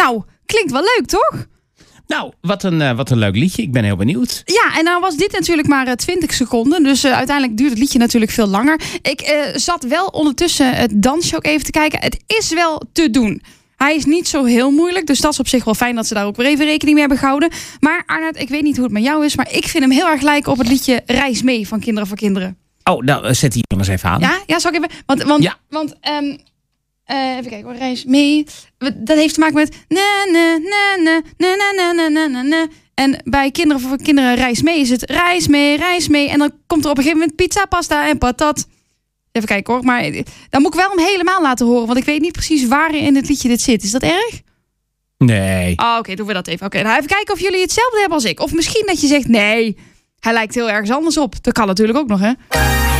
Nou, klinkt wel leuk, toch? Nou, wat een leuk liedje. Ik ben heel benieuwd. Ja, en nou was dit natuurlijk maar 20 seconden. Dus uiteindelijk duurt het liedje natuurlijk veel langer. Ik zat wel ondertussen het dansje ook even te kijken. Het is wel te doen. Hij is niet zo heel moeilijk. Dus dat is op zich wel fijn dat ze daar ook weer even rekening mee hebben gehouden. Maar Arnoud, ik weet niet hoe het met jou is. Maar ik vind hem heel erg lijken op het liedje Reis mee van Kinderen voor Kinderen. Oh, nou, zet die jongens even aan. Ja, zal ik even... Want even kijken hoor, Reis mee. Dat heeft te maken met... En bij Kinderen voor Kinderen Reis mee is het reis mee. En dan komt er op een gegeven moment pizza, pasta en patat. Even kijken hoor, maar dan moet ik wel hem helemaal laten horen. Want ik weet niet precies waar in het liedje dit zit. Is dat erg? Nee. Oké, doen we dat even. Oké, nou even kijken of jullie hetzelfde hebben als ik. Of misschien dat je zegt, nee, hij lijkt heel ergens anders op. Dat kan natuurlijk ook nog, hè?